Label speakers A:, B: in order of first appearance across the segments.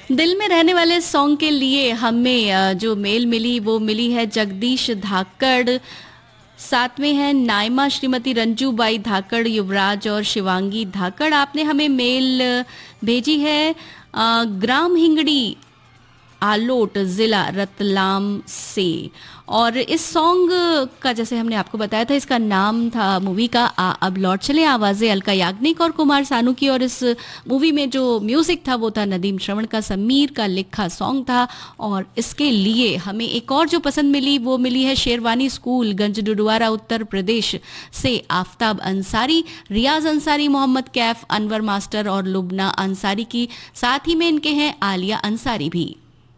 A: दिल में रहने वाले सॉन्ग के लिए हमें जो मेल मिली वो मिली है जगदीश धाकड़, साथ में है नाइमा श्रीमती रंजू बाई धाकड़, युवराज और शिवांगी धाकड़। आपने हमें मेल भेजी है ग्राम हिंगड़ी आलोट जिला रतलाम से। और इस सॉन्ग का जैसे हमने आपको बताया था, इसका नाम था मूवी का अब लौट चले, आवाज़ें अलका याग्निक और कुमार सानू की। और इस मूवी में जो म्यूज़िक था वो था नदीम श्रवण का, समीर का लिखा सॉन्ग था। और इसके लिए हमें एक और जो पसंद मिली वो मिली है शेरवानी स्कूल गंजडुडुआरा उत्तर प्रदेश से आफ्ताब अंसारी, रियाज अंसारी, मोहम्मद कैफ, अनवर मास्टर और लुबना अंसारी की। साथ ही में इनके हैं आलिया अंसारी भी।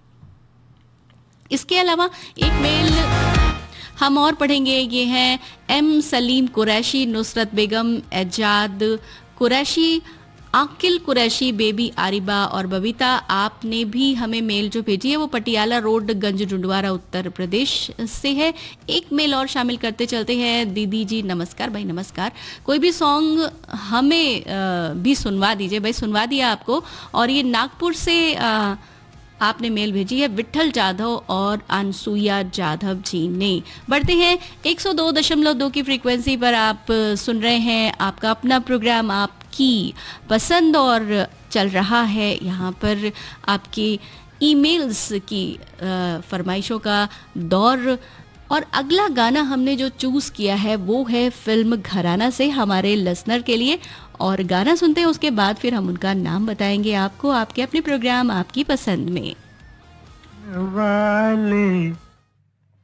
A: इसके अलावा एक मेल हम और पढ़ेंगे, ये हैं एम सलीम कुरैशी, नुसरत बेगम, एजाद कुरैशी, आकिल कुरैशी, बेबी आरिबा और बबीता। आपने भी हमें मेल जो भेजी है वो पटियाला रोड गंजडुडुआरा उत्तर प्रदेश से है। एक मेल और शामिल करते चलते हैं। दीदी जी नमस्कार। भाई नमस्कार, कोई भी सॉन्ग हमें भी सुनवा दीजिए। भाई सुनवा दिया आपको। और ये नागपुर से आपने मेल भेजी है विट्ठल जाधव और अनसुईया जाधव जी ने। बढ़ते हैं 102.2 की फ्रीक्वेंसी पर, आप सुन रहे हैं आपका अपना प्रोग्राम आपकी पसंद, और चल रहा है यहाँ पर आपकी ईमेल्स की फरमाइशों का दौर। और अगला गाना हमने जो चूज़ किया है वो है फिल्म घराना से हमारे लिसनर के लिए। और गाना सुनते हैं, उसके बाद फिर हम उनका नाम बताएंगे आपको आपके अपने प्रोग्राम आपकी पसंद में।
B: वाले